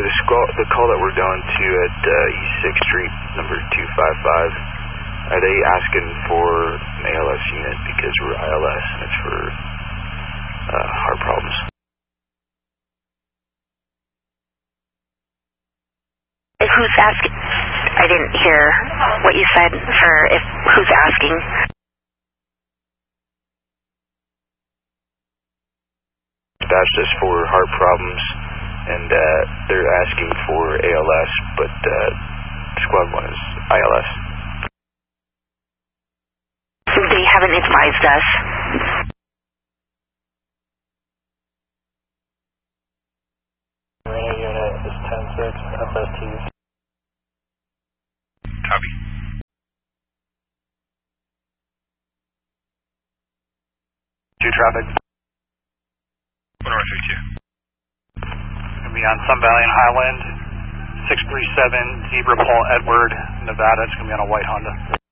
the call that we're going to at East 6th Street, number 255, are they asking for an ALS unit because we're ILS and it's for heart problems? Who's asking? I didn't hear what you said for who's asking. Dispatched us for heart problems, and they're asking for ALS, but Squad 1 is ILS. They haven't advised us. Marina unit is 10-6, FST. Copy. Traffic. 132. Going to be on Sun Valley and Highland, 637 Zebra Paul Edward, Nevada. It's going to be on a white Honda.